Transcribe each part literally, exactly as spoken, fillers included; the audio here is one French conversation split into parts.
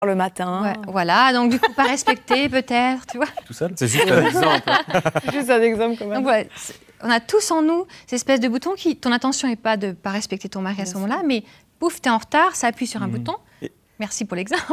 le matin. Ouais, voilà, donc du coup, pas respecté peut-être, tu vois. Tout seul. C'est juste un exemple. C'est juste un exemple quand même. Donc voilà, on a tous en nous cette espèce de bouton qui, ton intention n'est pas de ne pas respecter ton mari à ce moment-là, mais pouf, t'es en retard, ça appuie sur un mmh. bouton. Et... Merci pour l'exemple.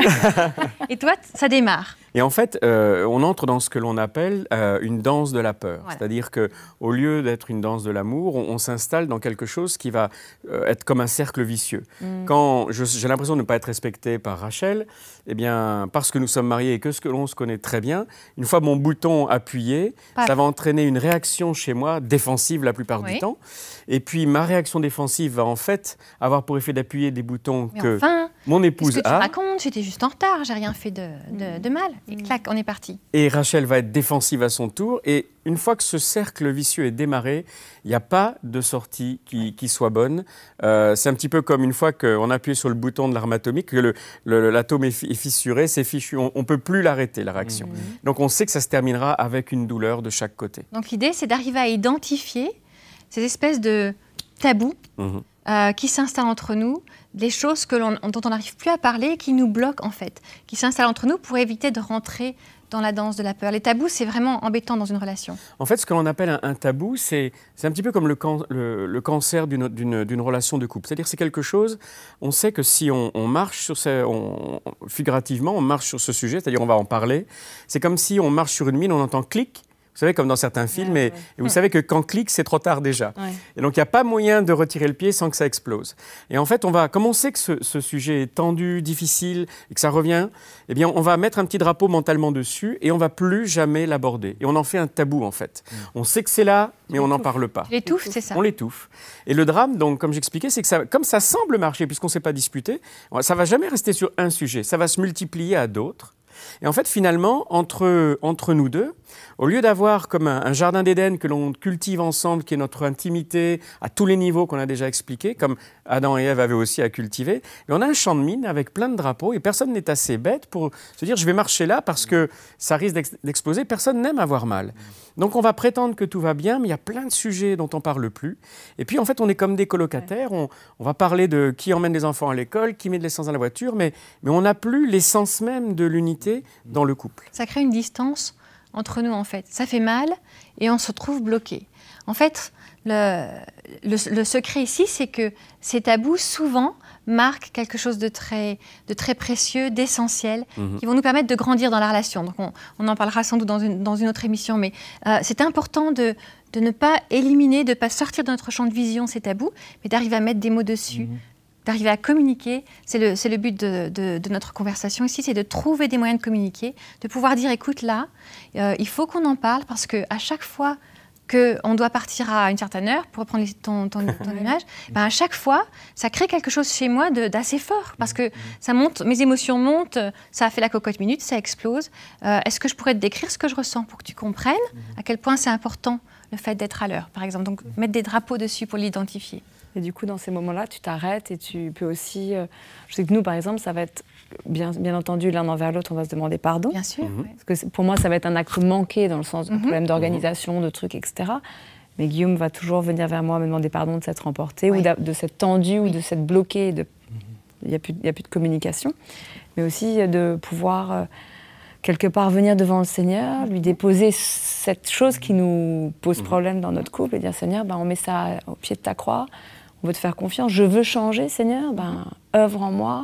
Et toi, ça démarre. Et en fait, euh, on entre dans ce que l'on appelle euh, une danse de la peur. Voilà. C'est-à-dire qu'au lieu d'être une danse de l'amour, on, on s'installe dans quelque chose qui va euh, être comme un cercle vicieux. Mm. Quand je, j'ai l'impression de ne pas être respectée par Rachel, eh bien, parce que nous sommes mariés et que, ce que l'on se connaît très bien, une fois mon bouton appuyé, Pas ça va entraîner une réaction chez moi, défensive la plupart oui. du temps. Et puis, ma réaction défensive va en fait avoir pour effet d'appuyer des boutons Mais que enfin, mon épouse que tu a. racontes, j'étais juste en retard, j'ai rien fait de, de, de mal. Et clac, on est parti. Et Rachel va être défensive à son tour. Et une fois que ce cercle vicieux est démarré, il n'y a pas de sortie qui, qui soit bonne. Euh, c'est un petit peu comme une fois qu'on appuie sur le bouton de l'arme atomique, que le, le, l'atome est, est fissuré, c'est fichu. On ne peut plus l'arrêter, la réaction. Mmh. Donc on sait que ça se terminera avec une douleur de chaque côté. Donc l'idée, c'est d'arriver à identifier ces espèces de tabous mmh. euh, qui s'installent entre nous, des choses que l'on, dont on n'arrive plus à parler, qui nous bloquent en fait, qui s'installent entre nous pour éviter de rentrer dans la danse de la peur. Les tabous, c'est vraiment embêtant dans une relation. En fait, ce que l'on appelle un, un tabou, c'est, c'est un petit peu comme le, can, le, le cancer d'une, d'une, d'une relation de couple. C'est-à-dire c'est quelque chose, on sait que si on, on marche sur ce, on, figurativement, on marche sur ce sujet, c'est-à-dire on va en parler, c'est comme si on marche sur une mine, on entend clic. Vous savez, comme dans certains films, ouais, et, ouais. et vous savez que quand clique, c'est trop tard déjà. Ouais. Et donc, il n'y a pas moyen de retirer le pied sans que ça explose. Et en fait, on va, comme on sait que ce, ce sujet est tendu, difficile, et que ça revient, eh bien, on va mettre un petit drapeau mentalement dessus et on ne va plus jamais l'aborder. Et on en fait un tabou, en fait. Mmh. On sait que c'est là, mais on n'en parle pas. Tu l'étouffes, c'est ça. On l'étouffe. Et le drame, donc, comme j'expliquais, c'est que ça, comme ça semble marcher, puisqu'on ne s'est pas disputé, ça ne va jamais rester sur un sujet. Ça va se multiplier à d'autres. Et en fait, finalement, entre, entre nous deux, au lieu d'avoir comme un, un jardin d'Éden que l'on cultive ensemble, qui est notre intimité à tous les niveaux qu'on a déjà expliqué, comme Adam et Ève avaient aussi à cultiver, et on a un champ de mine avec plein de drapeaux et personne n'est assez bête pour se dire « je vais marcher là parce que ça risque d'ex- d'exploser ». Personne n'aime avoir mal. Donc on va prétendre que tout va bien, mais il y a plein de sujets dont on ne parle plus. Et puis en fait, on est comme des colocataires, on, on va parler de qui emmène les enfants à l'école, qui met de l'essence dans la voiture, mais, mais on n'a plus l'essence même de l'unité dans le couple. Ça crée une distance entre nous, en fait. Ça fait mal et on se retrouve bloqué. En fait, le, le, le secret ici, c'est que ces tabous, souvent, marquent quelque chose de très, de très précieux, d'essentiel, mmh. qui vont nous permettre de grandir dans la relation. Donc, on, on en parlera sans doute dans une, dans une autre émission, mais euh, c'est important de, de ne pas éliminer, de ne pas sortir de notre champ de vision ces tabous, mais d'arriver à mettre des mots dessus, mmh. d'arriver à communiquer. C'est le, c'est le but de, de, de notre conversation ici, c'est de trouver des moyens de communiquer, de pouvoir dire, écoute, là, euh, il faut qu'on en parle parce qu'à chaque fois qu'on doit partir à une certaine heure, pour reprendre ton, ton, ton image, ben à chaque fois, ça crée quelque chose chez moi de, d'assez fort parce que ça monte, mes émotions montent, ça a fait la cocotte minute, ça explose. Euh, est-ce que je pourrais te décrire ce que je ressens pour que tu comprennes à quel point c'est important le fait d'être à l'heure, par exemple. Donc, mettre des drapeaux dessus pour l'identifier. Et du coup, dans ces moments-là, tu t'arrêtes et tu peux aussi... Euh, je sais que nous, par exemple, ça va être, bien, bien entendu, l'un envers l'autre, on va se demander pardon. Bien sûr. Mm-hmm. Parce que pour moi, ça va être un acte manqué dans le sens d'un mm-hmm. problème d'organisation, de trucs, et cetera. Mais Guillaume va toujours venir vers moi me demander pardon de s'être emporté oui. ou de, de s'être tendu oui. ou de s'être bloqué. De... Il n'y a plus, il n'y a plus de communication. Mais aussi de pouvoir... Euh, quelque part venir devant le Seigneur, lui déposer cette chose qui nous pose problème dans notre couple et dire « Seigneur, ben, on met ça au pied de ta croix, on veut te faire confiance, je veux changer, Seigneur, ben, œuvre en moi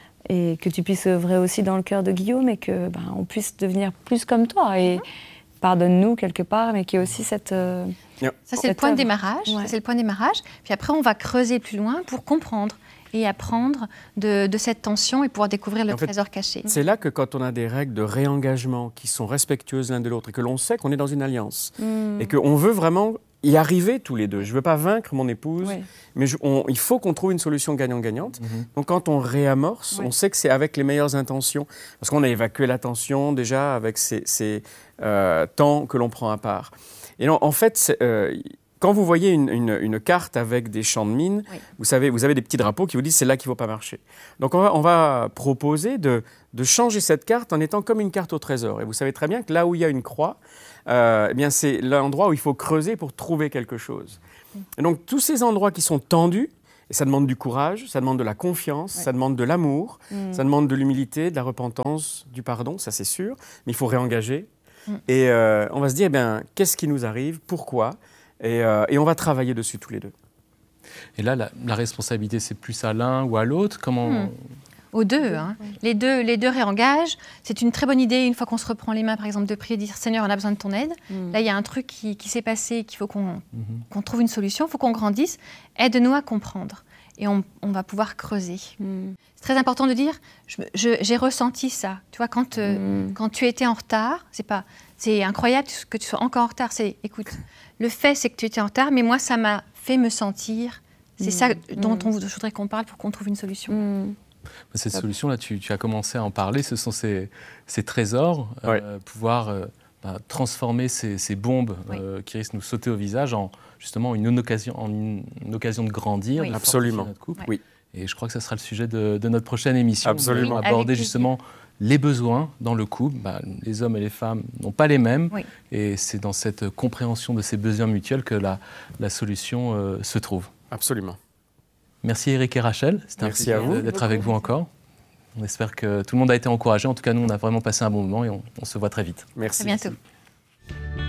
et que tu puisses œuvrer aussi dans le cœur de Guillaume et que ben, on puisse devenir plus comme toi et pardonne-nous quelque part, mais qu'il y ait aussi cette... Euh, ça, c'est cette le point œuvre. de démarrage. Ouais. Ça, c'est le point de démarrage. Puis après, on va creuser plus loin pour comprendre et apprendre de, de cette tension et pouvoir découvrir le en trésor fait, caché. C'est là que quand on a des règles de réengagement qui sont respectueuses l'un de l'autre et que l'on sait qu'on est dans une alliance mmh. et qu'on veut vraiment y arriver tous les deux. Je ne veux pas vaincre mon épouse, oui. mais je, on, il faut qu'on trouve une solution gagnant-gagnante. Mmh. Donc quand on réamorce, oui. on sait que c'est avec les meilleures intentions, parce qu'on a évacué la tension déjà avec ces, ces euh, temps que l'on prend à part. Et non, en fait... Euh, Quand vous voyez une, une, une carte avec des champs de mines, oui. vous savez, vous avez des petits drapeaux qui vous disent c'est là qu'il ne faut pas marcher. Donc on va, on va proposer de, de changer cette carte en étant comme une carte au trésor. Et vous savez très bien que là où il y a une croix, euh, eh bien c'est l'endroit où il faut creuser pour trouver quelque chose. Et donc tous ces endroits qui sont tendus, Et ça demande du courage, ça demande de la confiance, ouais. ça demande de l'amour, mmh. ça demande de l'humilité, de la repentance, du pardon, ça c'est sûr. Mais il faut réengager. Mmh. Et euh, on va se dire, eh bien, qu'est-ce qui nous arrive, pourquoi et, euh, et on va travailler dessus tous les deux. Et là, la, la responsabilité, c'est plus à l'un ou à l'autre? Comment mmh. Aux deux, hein. les deux. Les deux réengagent. C'est une très bonne idée, une fois qu'on se reprend les mains, par exemple, de prier, de dire « Seigneur, on a besoin de ton aide. Mm. » Là, il y a un truc qui, qui s'est passé, qu'il faut qu'on, mm-hmm. qu'on trouve une solution, il faut qu'on grandisse. Aide-nous à comprendre. Et on, on va pouvoir creuser. Mm. C'est très important de dire je, « je, J'ai ressenti ça. » Tu vois, quand, euh, mm. quand tu étais en retard, c'est pas... C'est incroyable que tu sois encore en retard. C'est, écoute, le fait, c'est que tu étais en retard, mais moi, ça m'a fait me sentir. C'est mm. ça dont on, je voudrais qu'on parle pour qu'on trouve une solution. Mm. Cette solution-là, tu, tu as commencé à en parler, ce sont ces, ces trésors, ouais. euh, pouvoir euh, bah, transformer ces, ces bombes oui. euh, qui risquent de nous sauter au visage en justement une, une, occasion, en une, une occasion de grandir, oui. de Absolument. notre couple. Oui. Et je crois que ça sera le sujet de, de notre prochaine émission. Absolument. On va aborder justement les besoins dans le couple. Bah, les hommes et les femmes n'ont pas les mêmes. Oui. Et c'est dans cette compréhension de ces besoins mutuels que la, la solution euh, se trouve. Absolument. Merci Eric et Rachel, c'était un plaisir d'être avec vous encore. On espère que tout le monde a été encouragé. En tout cas, nous, on a vraiment passé un bon moment et on, on se voit très vite. Merci. À bientôt.